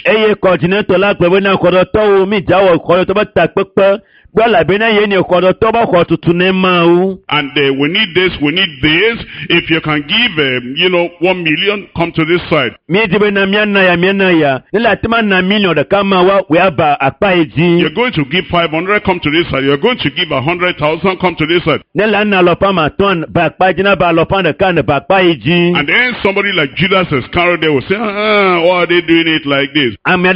eye coordinator la gbebe na kodoto mi jawo kodoto ba ta pepe gba la be na ye ni kodoto ba ko tutu ne ma o. And we need this, we need this. If you can give, 1 million, come to this side. Mi dibe na miana ya ni la tima na million da kama wa we aba apa eji. You're going to give 500, come to this side. You're going to give 100,000, come to this side. Ne la na lopa ma ton ba pa jina ba lopa da kan ba pa eji. And then somebody like Judas Iscariot, they will say, why are they doing it like this? I am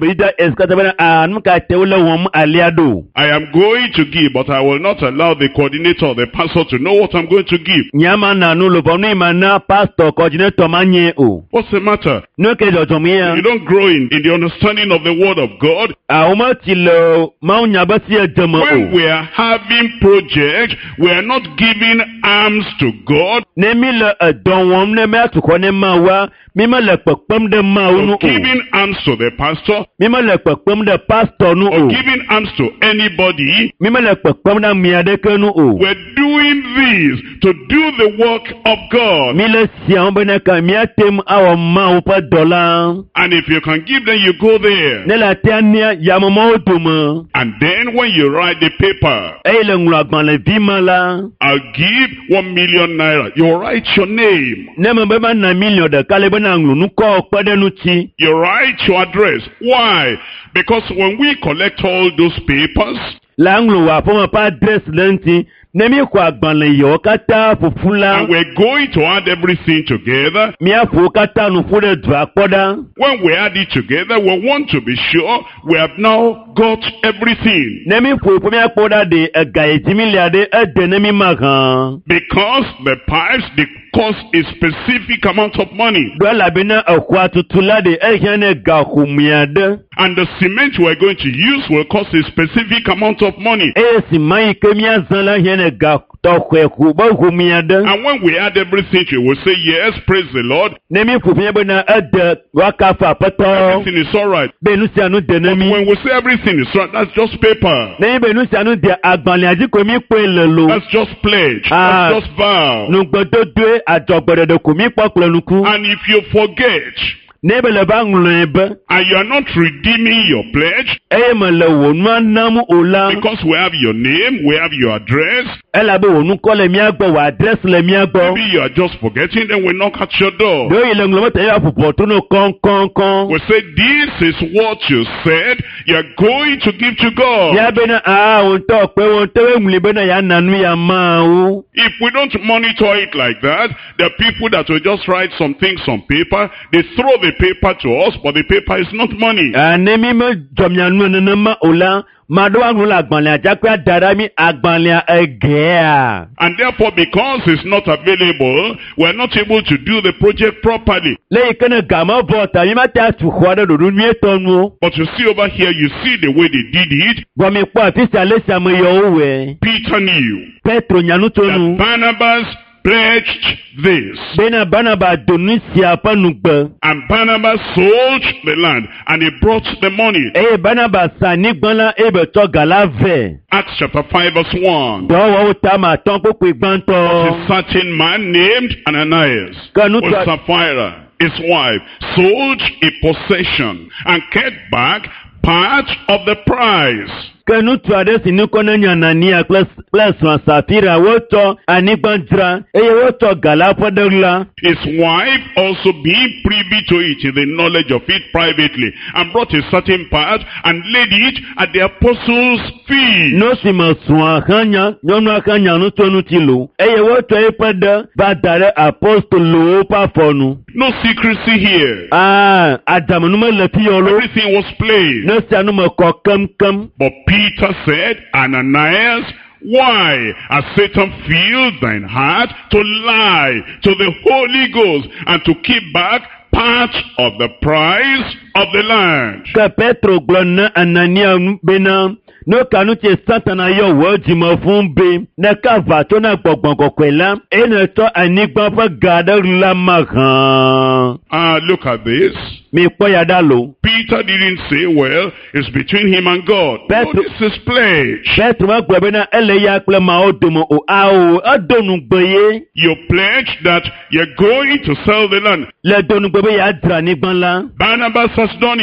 going to give, but I will not allow the coordinator or the pastor to know what I'm going to give. What's the matter? You don't grow in the understanding of the word of God. When we are having projects, we are not giving alms to God. Or giving alms to the pastor. Or giving alms to anybody. We're doing this to do the work of God. And if you can give, then you go there. And then when you write the paper, I'll give 1 million naira. You write your name. You write your address. Why? Because when we collect all those papers, and we're going to add everything together. When we add it together, we want to be sure we have now got everything. Because the pipes, they cost a specific amount of money. And the cement we're going to use will cost a specific amount of money. And when we add everything, we will say, yes, praise the Lord. Everything is alright. But when we say everything is right, that's just paper. That's just pledge. That's just vow. And if you forget, and you are not redeeming your pledge, because we have your name, we have your address, maybe you are just forgetting, then we knock at your door. We say, this is what you said you are going to give to God. If we don't monitor it like that, the people that will just write some things on paper, they throw the paper to us, but the paper is not money. And therefore, because it's not available, we are not able to do the project properly. But you see over here, you see the way they did it. Peter knew that Barnabas pledged this. And Barnabas sold the land and he brought the money. Acts chapter 5 verse 1. A certain man named Ananias with Sapphira, his wife, sold a possession and kept back part of the price. His wife also being privy to it in the knowledge of it privately, and brought a certain part and laid it at the apostles' feet. No secrecy here. Everything was plain. But Peter said, Ananias, why has Satan filled thine heart to lie to the Holy Ghost and to keep back part of the price of the land? No kanuche Satan yo word mo fumbe na kava to na gbogbon kokwela ene to anigba fa gada lamagan. Look at this. Peter didn't say, well, it's between him and God. No, this is pledge. You pledge that you're going to sell the land. Barnabas has done it.